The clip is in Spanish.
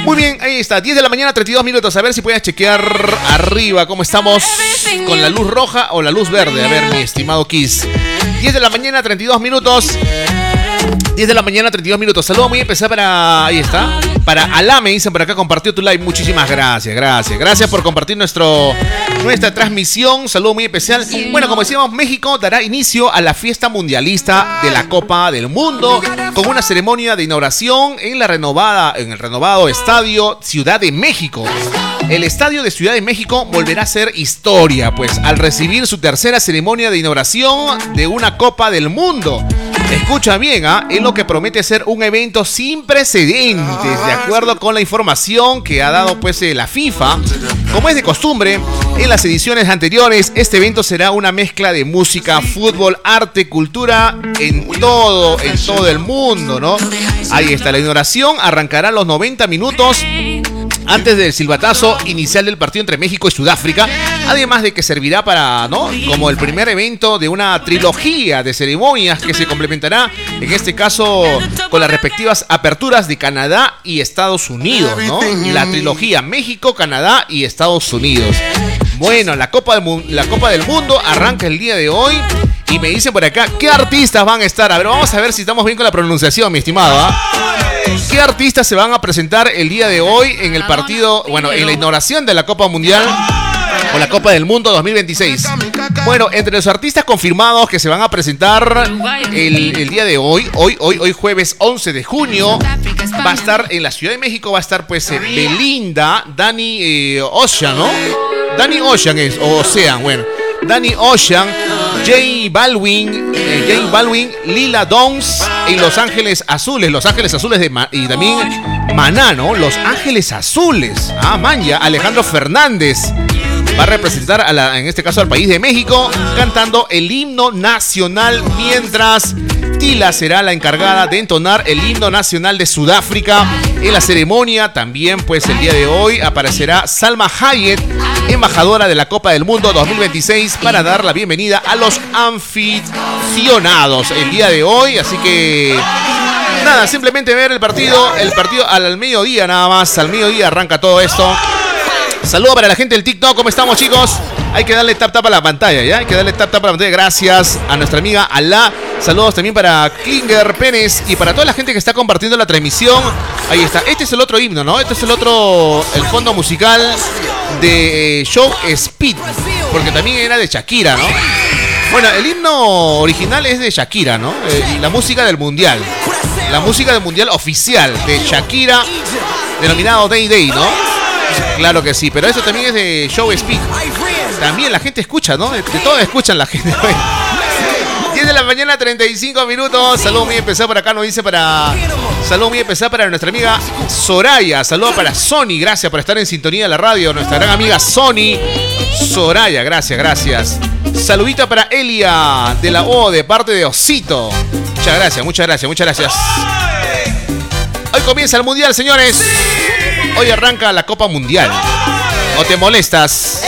Muy bien, ahí está, 10 de la mañana, 32 minutos. A ver si puedes chequear arriba cómo estamos con la luz roja o la luz verde. A ver, mi estimado Kiss. 10 de la mañana, 32 minutos. 10 de la mañana, 32 minutos. Saludos muy especial para... Ahí está. Para Alá, me dicen por acá, compartió tu live. Muchísimas gracias, gracias. Gracias por compartir nuestra transmisión. Saludo muy especial. Bueno, como decíamos, México dará inicio a la fiesta mundialista de la Copa del Mundo con una ceremonia de inauguración en el renovado Estadio Ciudad de México. El Estadio de Ciudad de México volverá a ser historia, pues al recibir su tercera ceremonia de inauguración de una Copa del Mundo. Escucha bien, es lo que promete ser un evento sin precedentes, de acuerdo con la información que ha dado pues la FIFA. Como es de costumbre, en las ediciones anteriores, este evento será una mezcla de música, fútbol, arte, cultura en todo el mundo, ¿no? Ahí está, la inauguración arrancará los 90 minutos antes del silbatazo inicial del partido entre México y Sudáfrica, además de que servirá para, ¿no?, como el primer evento de una trilogía de ceremonias que se complementará, en este caso, con las respectivas aperturas de Canadá y Estados Unidos, ¿no? La trilogía México, Canadá y Estados Unidos. Bueno, la Copa del Mundo arranca el día de hoy. Y me dicen por acá, ¿qué artistas van a estar? A ver, vamos a ver si estamos bien con la pronunciación, mi estimado. ¿Qué artistas se van a presentar el día de hoy en el partido, bueno, en la inauguración de la Copa Mundial o la Copa del Mundo 2026? Bueno, entre los artistas confirmados que se van a presentar el día de hoy jueves 11 de junio, va a estar en la Ciudad de México, va a estar pues Belinda, Danny Ocean, ¿no? Danny Ocean es, o Ocean, bueno. Danny Ocean, J Balvin, Lila Downs y Los Ángeles Azules y también Maná, ¿no? Los Ángeles Azules. Manja, Alejandro Fernández va a representar en este caso al país de México cantando el himno nacional, mientras Tila será la encargada de entonar el himno nacional de Sudáfrica. En la ceremonia también, pues el día de hoy aparecerá Salma Hayek, embajadora de la Copa del Mundo 2026, para dar la bienvenida a los anfitrionados el día de hoy. Así que nada, simplemente ver el partido al mediodía nada más. Al mediodía arranca todo esto. Saludos para la gente del TikTok, ¿cómo estamos, chicos? Hay que darle tap a la pantalla, ¿ya? Hay que darle tap a la pantalla. Gracias a nuestra amiga Alá. Saludos también para Klinger Pérez y para toda la gente que está compartiendo la transmisión. Ahí está. Este es el otro himno, ¿no? Este es el fondo musical de Show Speed, porque también era de Shakira, ¿no? Bueno, el himno original es de Shakira, ¿no? La música del mundial. La música del mundial oficial de Shakira, denominado Day Day, ¿no? Claro que sí, pero eso también es de Show Speed. También la gente escucha, ¿no? De todo escuchan la gente. 10 de la mañana, 35 minutos. Saludos muy especial por acá, nos dice saludos muy especial para nuestra amiga Soraya. Saludos para Sony, gracias por estar en sintonía de la radio. Nuestra gran amiga Sony. Soraya, gracias. Saludita para Elia de la O, de parte de Osito. Muchas gracias. Hoy comienza el mundial, señores. Hoy arranca la Copa Mundial. ¿O te molestas?